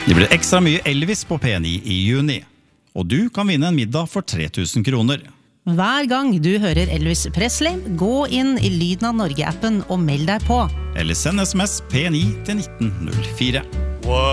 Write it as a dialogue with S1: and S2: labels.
S1: Det blir ekstra mye Elvis på P9 i juni, og du kan vinne en middag for 3000 kroner.
S2: Hver gang du hører Elvis Presley, gå inn i Lyden av Norge-appen og meld deg på.
S1: Eller send SMS P9 til 1904.